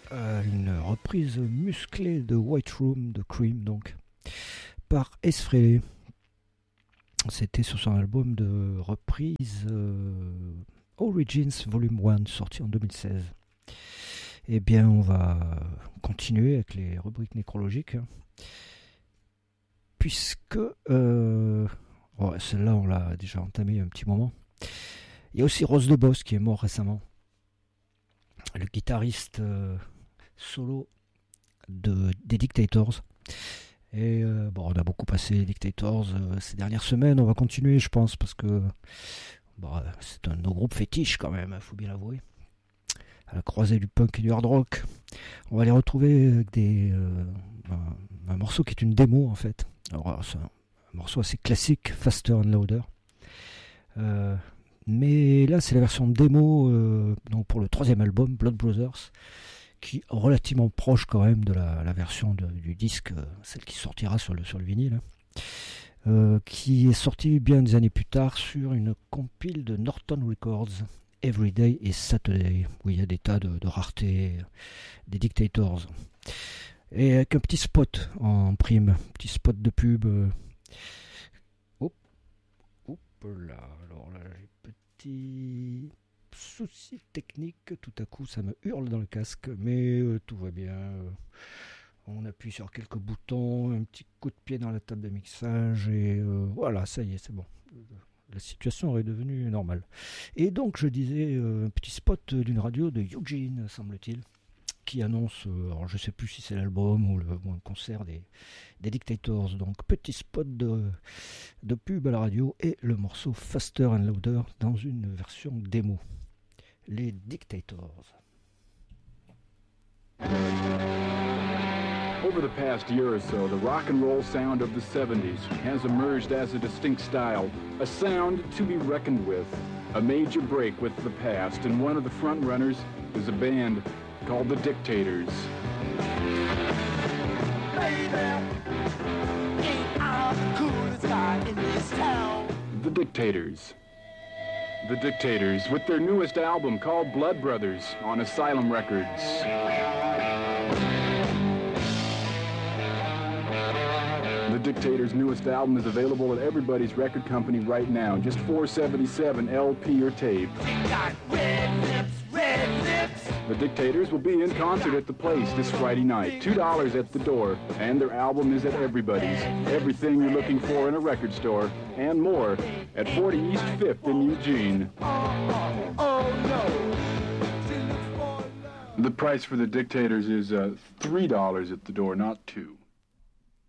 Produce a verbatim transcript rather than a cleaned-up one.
euh, une reprise musclée de White Room de Cream, donc, par Ace Frehley. C'était sur son album de reprise euh, Origins Volume un, sorti en deux mille seize. Eh bien, on va continuer avec les rubriques nécrologiques, hein, puisque euh, oh, celle-là, on l'a déjà entamée un petit moment. Il y a aussi Rose de Boss qui est mort récemment, le guitariste euh, solo de, des Dictators. Et euh, bon, on a beaucoup passé les Dictators euh, ces dernières semaines, on va continuer je pense, parce que bon, c'est un de nos groupes fétiches quand même, il faut bien l'avouer. À la croisée du punk et du hard rock. On va les retrouver avec des, euh, un, un morceau qui est une démo en fait. Alors c'est un, un morceau assez classique, Faster and Louder. Euh, mais là c'est la version démo euh, donc pour le troisième album, Blood Brothers, qui est relativement proche quand même de la, la version de, du disque, celle qui sortira sur le, sur le vinyle, euh, qui est sortie bien des années plus tard sur une compile de Norton Records, Everyday et Saturday, où il y a des tas de, de raretés des Dictators. Et avec un petit spot en prime, un petit spot de pub. Euh... Hop, hop là, alors là j'ai petit... souci technique, tout à coup ça me hurle dans le casque, mais euh, tout va bien. Euh, on appuie sur quelques boutons, un petit coup de pied dans la table de mixage et euh, voilà, ça y est, c'est bon. La situation est devenue normale. Et donc je disais euh, un petit spot d'une radio de Eugene, semble-t-il, qui annonce, euh, alors je sais plus si c'est l'album ou le, ou un concert des, des Dictators. Donc petit spot de, de pub à la radio et le morceau Faster and Louder dans une version démo. Les Dictators. Over the past year or so, the rock and roll sound of the seventies has emerged as a distinct style, a sound to be reckoned with, a major break with the past, and one of the front runners is a band called the Dictators. Baby, ain't I the coolest guy in this town? The Dictators. The Dictators, with their newest album called Blood Brothers on Asylum Records. The Dictators' newest album is available at everybody's record company right now, just four dollars and seventy-seven cents L P or tape. Got red lips, red lips. The Dictators will be in concert at the Place this Friday night, two dollars at the door, and their album is at everybody's. Everything you're looking for in a record store, and more, at forty East fifth in Eugene. Oh, oh, no. The price for the Dictators is uh, three dollars at the door, not two.